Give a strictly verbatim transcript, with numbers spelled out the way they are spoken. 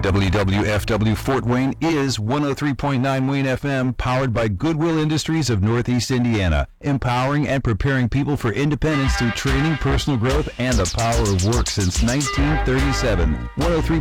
W W F W Fort Wayne is one oh three point nine Wayne F M, powered by Goodwill Industries of Northeast Indiana, empowering and preparing people for independence through training, personal growth, and the power of work since nineteen thirty-seven. one oh three